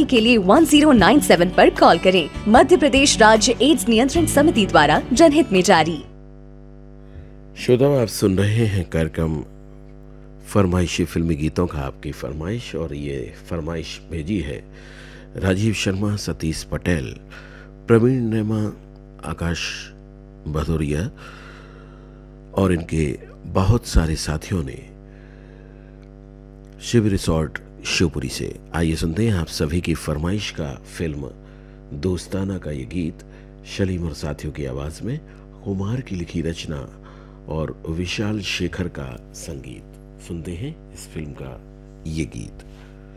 जानकारी के लिए 1097 पर कॉल करें। मध्य प्रदेश राज्य एड्स नियंत्रण समिति द्वारा जनहित में जारी। श्रोताओं, आप सुन रहे हैं कार्यक्रम फरमाइशी फिल्मी गीतों का आपकी फरमाइश, और ये फरमाइश भेजी है राजीव शर्मा, सतीश पटेल, प्रवीण नेमा, आकाश भदौरिया और इनके बहुत सारे साथियों ने शिव रिसोर्ट शिवपुरी से। आइए सुनते हैं आप सभी की फरमाइश का फिल्म दोस्ताना का ये गीत सलीम और साथियों की आवाज में, कुमार की लिखी रचना और विशाल शेखर का संगीत। सुनते हैं इस फिल्म का ये गीत।